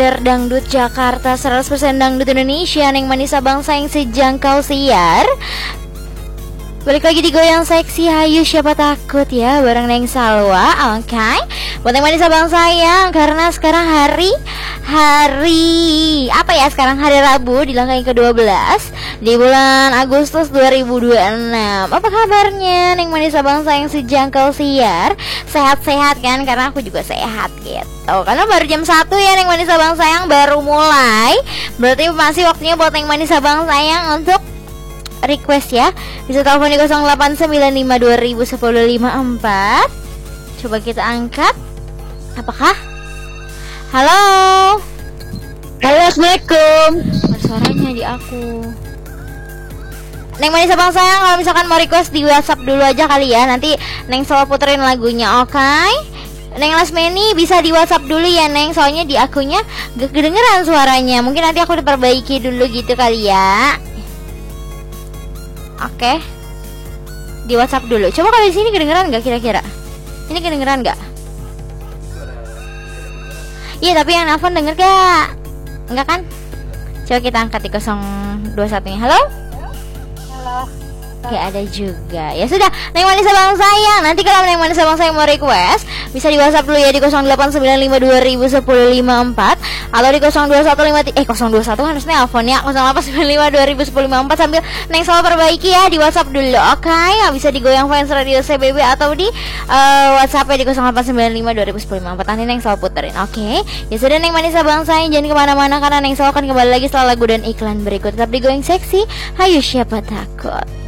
Dangdut Jakarta 100% Dangdut Indonesia, Neng Manisa bangsa yang sejangkau siar. Balik lagi di Goyang Seksi, hayu siapa takut ya, bareng Neng Salwa. Oke, buat Neng Manisa bang sayang, karena sekarang hari apa ya, sekarang hari Rabu di langkah yang ke-12 di bulan Agustus 2026. Apa kabarnya Neng Manisa bang sayang sejangkau siar? Sehat-sehat kan? Karena aku juga sehat gitu. Karena baru jam 1 ya Neng Manisa bang sayang, baru mulai. Berarti masih waktunya buat Neng Manisa bang sayang untuk request ya. Bisa telepon di 0895201054. Coba kita angkat. Apakah? Halo. Halo, assalamualaikum. Suaranya di aku. Neng Manisa bang sayang, kalau misalkan mau request di WhatsApp dulu aja kali ya. Nanti Neng selalu puterin lagunya, oke? Neng Lasmeni bisa di WhatsApp dulu ya Neng, soalnya di akunya gak kedengeran suaranya. Mungkin nanti aku diperbaiki dulu gitu kali ya. Oke, di WhatsApp dulu. Coba kalau di sini kedengeran nggak kira-kira? Ini kedengeran nggak? Iya, tapi yang nelfon denger gak? Enggak kan? Coba kita angkat di 021 nya. Halo? Halo. Gak ada juga. Ya sudah, Neng Manisa bang sayang, nanti kalau Neng Manisa bang sayang mau request, bisa di WhatsApp dulu ya di 0895201054 atau di 0215 021 harus nelfon ya, 0895201054 sambil Neng selalu perbaiki ya di WhatsApp dulu, oke? Ya, bisa di Goyang Fans Radio CBB atau di WhatsApp di 0895201054. Nanti Neng selalu puterin, oke? Ya sudah Neng Manisa bang sayang, jangan kemana-mana karena Neng selalu akan kembali lagi setelah lagu dan iklan berikut. Tetap di Goyang Seksi, hayu siapa takut.